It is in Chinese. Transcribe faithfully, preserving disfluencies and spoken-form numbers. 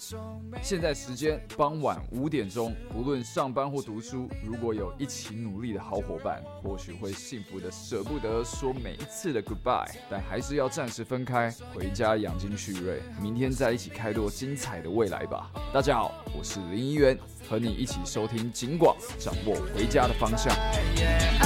现在时间傍晚五点钟，不论上班或读书，如果有一起努力的好伙伴，或许会幸福的舍不得说每一次的 goodbye， 但还是要暂时分开，回家养精蓄锐，明天再一起开拓精彩的未来吧。大家好，我是林一元，和你一起收听警广，掌握回家的方向。